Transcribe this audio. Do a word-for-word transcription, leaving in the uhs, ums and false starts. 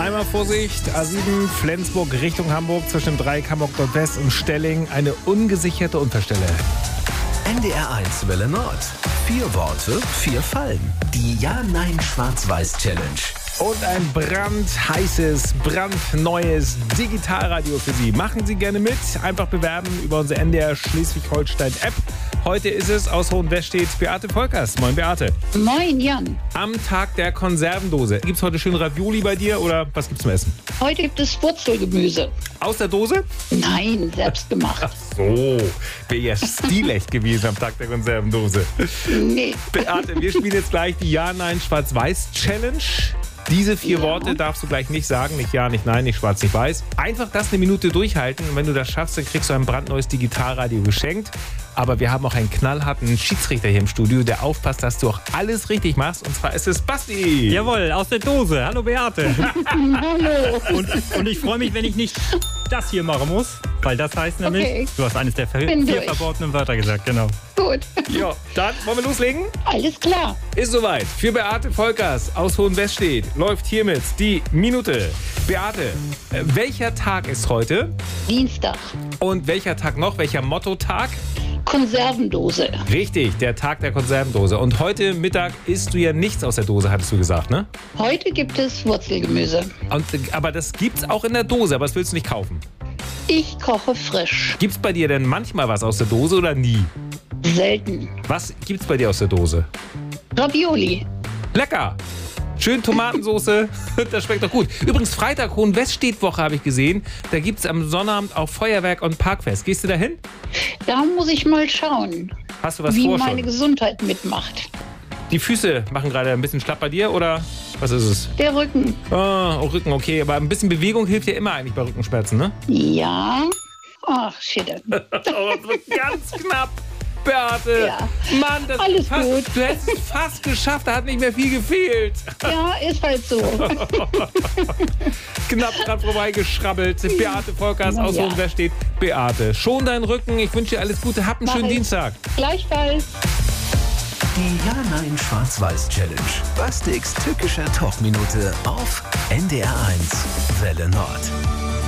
Einmal Vorsicht, A sieben Flensburg Richtung Hamburg zwischen dem Dreieck Hamburg Nordwest und Stelling. Eine ungesicherte Unfallstelle. N D R eins Welle Nord. Vier Worte, vier Fallen. Die Ja-Nein-Schwarz-Weiß-Challenge. Und ein brandheißes, brandneues Digitalradio für Sie. Machen Sie gerne mit. Einfach bewerben über unsere N D R Schleswig-Holstein-App. Heute ist es aus Hohenwestedt Beate Volkers. Moin Beate. Moin Jan. Am Tag der Konservendose. Gibt's heute schön Ravioli bei dir oder was gibt's zum Essen? Heute gibt es Wurzelgemüse. Aus der Dose? Nein, selbst gemacht. Ach so, wäre ja stilecht gewesen am Tag der Konservendose. Nee. Beate, wir spielen jetzt gleich die Ja-Nein-Schwarz-Weiß-Challenge. Diese vier Ja. Worte darfst du gleich nicht sagen. Nicht ja, nicht nein, nicht schwarz, nicht weiß. Einfach das eine Minute durchhalten. Und wenn du das schaffst, dann kriegst du ein brandneues Digitalradio geschenkt. Aber wir haben auch einen knallharten Schiedsrichter hier im Studio, der aufpasst, dass du auch alles richtig machst. Und zwar ist es Basti. Jawohl, aus der Dose. Hallo Beate. Hallo. Und, und ich freue mich, wenn ich nicht das hier machen muss. Weil das heißt nämlich, Okay. du hast eines der ver- Bin vier durch. verbotenen Wörter gesagt, genau. Gut. Ja, dann wollen wir loslegen? Alles klar. Ist soweit. Für Beate Volkers aus Hohenwestedt läuft hiermit die Minute. Beate, äh, welcher Tag ist heute? Dienstag. Und welcher Tag noch? Welcher Mottotag? Konservendose. Richtig, der Tag der Konservendose. Und heute Mittag isst du ja nichts aus der Dose, hattest du gesagt, ne? Heute gibt es Wurzelgemüse. Und, aber das gibt's auch in der Dose, aber das willst du nicht kaufen. Ich koche frisch. Gibt's bei dir denn manchmal was aus der Dose oder nie? Selten. Was gibt's bei dir aus der Dose? Ravioli. Lecker! Schön Tomatensoße, das schmeckt doch gut. Übrigens, Freitag, Hohenwestedt-Woche habe ich gesehen. Da gibt es am Sonnabend auch Feuerwerk und Parkfest. Gehst du da hin? Da muss ich mal schauen, Hast du was wie vor meine schon? Gesundheit mitmacht. Die Füße machen gerade ein bisschen schlapp bei dir, oder was ist es? Der Rücken. Ah, oh, Rücken, okay. Aber ein bisschen Bewegung hilft ja immer eigentlich bei Rückenschmerzen, ne? Ja. Ach, shit. Oh, das wird ganz knapp, Beate. Ja. Mann, das Alles fast, gut. du hättest es fast geschafft. Da hat nicht mehr viel gefehlt. Ja, ist halt so. Knapp dran vorbeigeschrabbelt. Beate Volkers Na aus ja. Hohenwestedt. Beate, schon deinen Rücken. Ich wünsche dir alles Gute. Hab einen Mach schönen ich. Dienstag. Gleichfalls. Die Ja-Nein-Schwarz-Weiß-Challenge. Bastiks tückischer Talkminute auf N D R eins Welle Nord.